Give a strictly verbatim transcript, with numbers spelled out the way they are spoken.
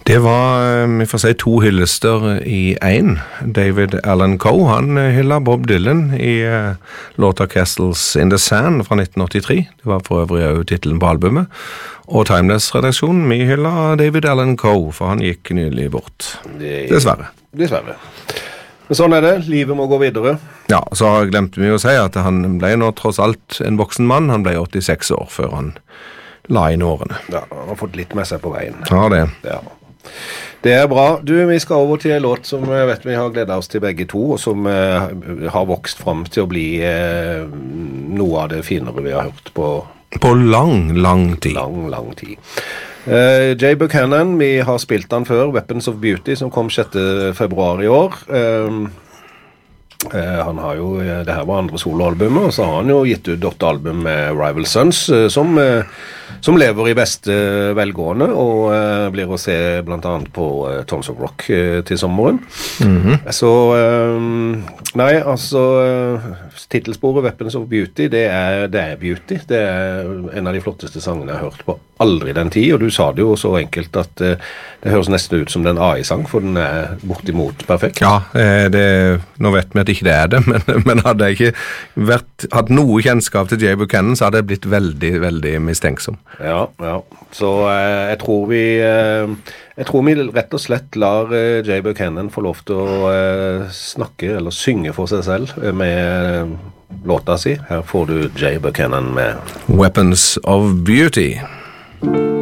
Det var, vi får si, to hyllester i en. David Allan Coe, han hyllet Bob Dylan i uh, låta Castles in the Sand fra nitten åttitre. Det var for øvrig også titelen på albumet. Og Timeless-redaksjonen, vi hyllet David Allan Coe, for han gikk nylig bort. Dessverre. Dessverre. Men sånn er det, livet må gå videre. Ja, så glemte vi å si at han ble nå tross alt en voksen mann. Han ble åttiseks år før han la inn årene. Ja, han har fått litt med seg på veien. Ja, det. Ja. Det er bra. Du, vi skal over til en låt som jeg vet vi har gledet oss til begge to, og som eh, har vokst frem til å bli eh, noe av det finere vi har hørt på På lang, lang tid. Lang, lang tid. Uh, Jay Buchanan, vi har spilt han før, Weapons of Beauty, som kom sjette februar i år. Uh, uh, han har jo, det her var andre soloalbumet, og så har han jo gitt ut åtte album med Rival Sons, uh, som, uh, som lever i beste velgående, og uh, blir å se blant annet på uh, Tons of Rock uh, til sommeren. Mm-hmm. Så, uh, nei, altså, uh, titelsporet Weapons of Beauty, det er, det er beauty. Det er en av de flotteste sangene jeg har hørt på aldri den tid, og du sa det jo så enkelt at uh, det høres nesten ut som den A I-sang, for den er bortimot perfekt. Ja, det, nå vet vi at ikke det er det, men, men hadde jeg ikke vært, hatt noe kjennskap til Jay Buchanan, så hadde jeg blitt veldig, veldig mistenksom. Ja, ja. Så uh, jeg tror vi uh, jeg tror vi rett og slett lar uh, Jay Buchanan få lov til å uh, snakke eller synge for seg selv uh, med uh, låta si. Her får du Jay Buchanan med Weapons of Beauty.